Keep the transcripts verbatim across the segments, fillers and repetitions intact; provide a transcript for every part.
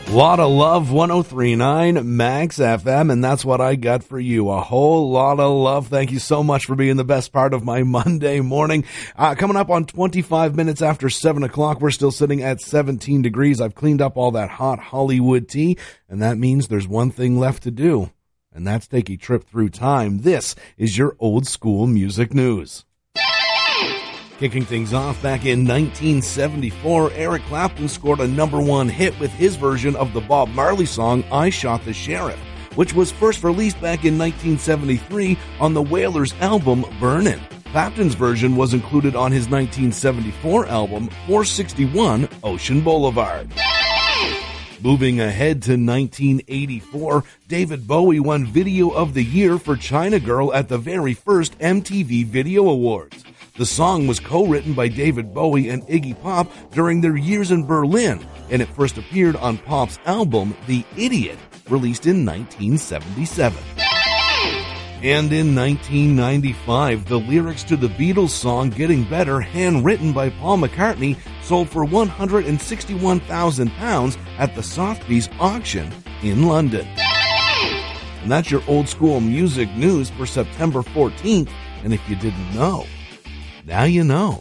Lot of love, one oh three point nine Max F M, and that's what I got for you. A whole lot of love. Thank you so much for being the best part of my Monday morning. Uh, coming up on twenty-five minutes after seven o'clock, we're still sitting at seventeen degrees. I've cleaned up all that hot Hollywood tea, and that means there's one thing left to do, and that's take a trip through time. This is your old school music news. Kicking things off back in nineteen seventy-four, Eric Clapton scored a number one hit with his version of the Bob Marley song, I Shot the Sheriff, which was first released back in nineteen seventy-three on the Wailers album Burnin'. Clapton's version was included on his nineteen seventy-four album four sixty-one Ocean Boulevard. Moving ahead to nineteen eighty-four, David Bowie won Video of the Year for China Girl at the very first M T V Video Awards. The song was co-written by David Bowie and Iggy Pop during their years in Berlin, and it first appeared on Pop's album The Idiot, released in nineteen seventy-seven. And in nineteen ninety-five, the lyrics to the Beatles song Getting Better, handwritten by Paul McCartney, sold for one hundred sixty-one thousand pounds at the Sotheby's auction in London. And that's your old school music news for September fourteenth, and if you didn't know, now you know.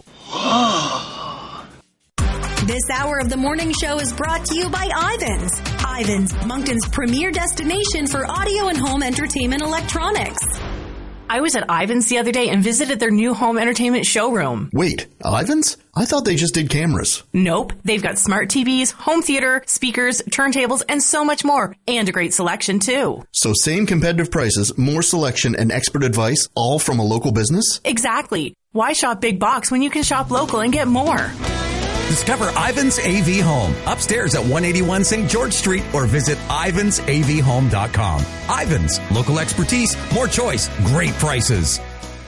This hour of the morning show is brought to you by Ivans. Ivans, Moncton's premier destination for audio and home entertainment electronics. I was at Ivans the other day and visited their new home entertainment showroom. Wait, Ivans? I thought they just did cameras. Nope. They've got smart T Vs, home theater, speakers, turntables, and so much more. And a great selection, too. So same competitive prices, more selection, and expert advice, all from a local business? Exactly. Why shop big box when you can shop local and get more? Discover Ivans A V Home upstairs at one eighty-one Saint George Street or visit ivans a v home dot com. Ivans, local expertise, more choice, great prices.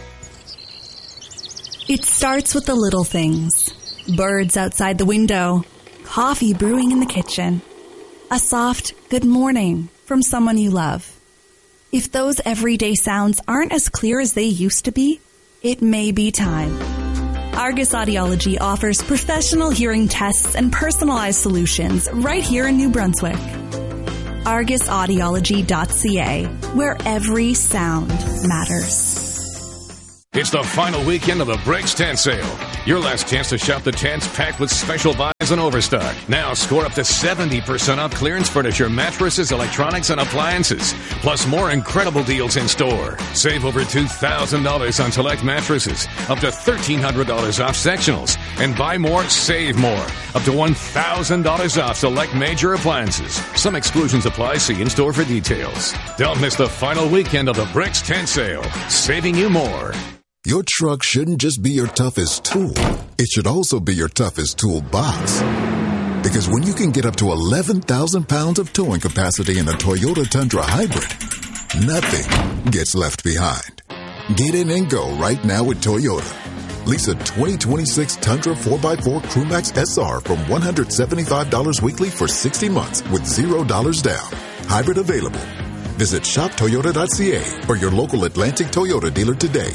It starts with the little things. Birds outside the window, coffee brewing in the kitchen, a soft good morning from someone you love. If those everyday sounds aren't as clear as they used to be, it may be time. Argus Audiology offers professional hearing tests and personalized solutions right here in New Brunswick. argus audiology dot c a, where every sound matters. It's the final weekend of the Bricks Tent Sale. Your last chance to shop the tents packed with special buys and overstock. Now score up to seventy percent off clearance furniture, mattresses, electronics, and appliances. Plus more incredible deals in store. Save over two thousand dollars on select mattresses. Up to thirteen hundred dollars off sectionals. And buy more, save more. Up to one thousand dollars off select major appliances. Some exclusions apply. See in store for details. Don't miss the final weekend of the Bricks Tent Sale. Saving you more. Your truck shouldn't just be your toughest tool. It should also be your toughest toolbox. Because when you can get up to eleven thousand pounds of towing capacity in a Toyota Tundra Hybrid, nothing gets left behind. Get in and go right now with Toyota. Lease a twenty twenty-six Tundra four by four Crewmax S R from one hundred seventy-five dollars weekly for sixty months with zero dollars down. Hybrid available. Visit shop toyota dot c a or your local Atlantic Toyota dealer today.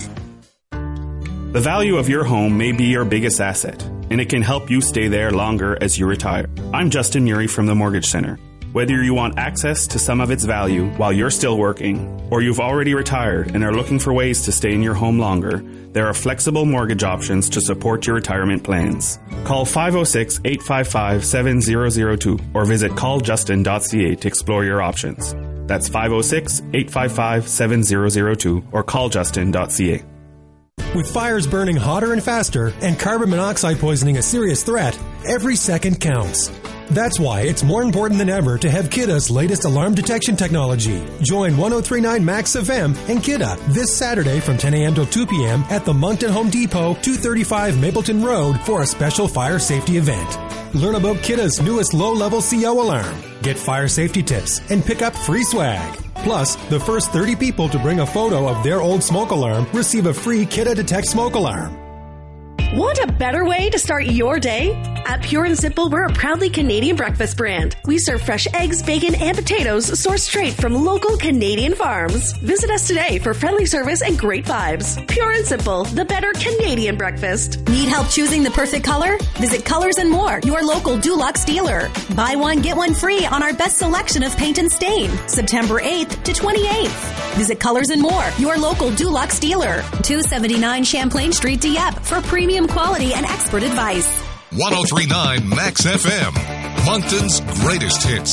The value of your home may be your biggest asset, and it can help you stay there longer as you retire. I'm Justin Murray from the Mortgage Center. Whether you want access to some of its value while you're still working, or you've already retired and are looking for ways to stay in your home longer, there are flexible mortgage options to support your retirement plans. Call five oh six, eight five five, seven zero zero two or visit call justin dot c a to explore your options. That's five oh six, eight five five, seven zero zero two or call justin dot c a. With fires burning hotter and faster and carbon monoxide poisoning a serious threat, every second counts. That's why it's more important than ever to have Kidda's latest alarm detection technology. Join one oh three point nine Max F M and Kidda this Saturday from ten a.m. till two p.m. at the Moncton Home Depot, two thirty-five Mapleton Road for a special fire safety event. Learn about Kidda's newest low-level C O alarm. Get fire safety tips and pick up free swag. Plus, the first thirty people to bring a photo of their old smoke alarm receive a free Kidda Detect smoke alarm. Want a better way to start your day? At Pure and Simple, we're a proudly Canadian breakfast brand. We serve fresh eggs, bacon, and potatoes sourced straight from local Canadian farms. Visit us today for friendly service and great vibes. Pure and Simple, the better Canadian breakfast. Need help choosing the perfect color? Visit Colors and More, your local Dulux dealer. Buy one, get one free on our best selection of paint and stain. September eighth to twenty-eighth. Visit Colors and More, your local Dulux dealer. two seventy-nine Champlain Street, Dieppe, for premium quality and expert advice. ten thirty-nine Max F M, Moncton's greatest hits.